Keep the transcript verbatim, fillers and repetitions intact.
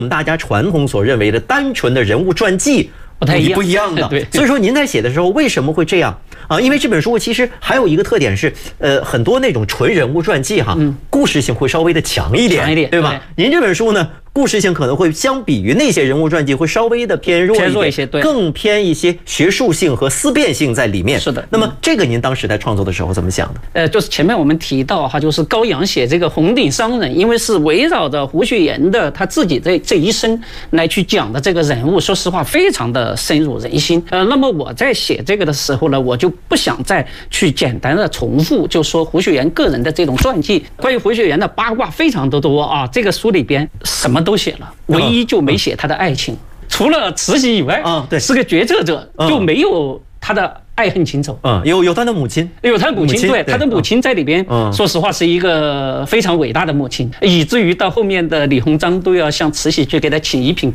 我们大家传统所认为的单纯的人物传记不太一样， 不一样的。 对， 所以说您在写的时候为什么会这样啊？因为这本书其实还有一个特点是，呃，很多那种纯人物传记哈， 嗯、 故事性会稍微的强一点， 强一点， 对吧？ 对您这本书呢？故事性可能会相比于那些人物传记会稍微的偏弱一点， 偏弱一些，对， 更偏一些学术性和思辨性在里面。 是的。 那么这个您当时在创作的时候怎么想的？ 呃，就是前面我们提到哈，就是高阳写这个红顶商人，因为是围绕着胡雪岩的他自己这这一生来去讲的这个人物，说实话非常的深入人心。呃，那么我在写这个的时候呢，我就不想再去简单的重复，就说胡雪岩个人的这种传记。关于胡雪岩的八卦非常的多啊，这个书里边什么都写了。唯一就没写他的爱情，除了慈禧以外， 啊，对， 是个决策者，就没有他的爱恨情仇。 嗯，有有他的母亲， 有他的母亲，对，他的母亲在里边， 嗯， 说实话是一个非常伟大的母亲，以至于到后面的李鸿章都要向慈禧去给他请一品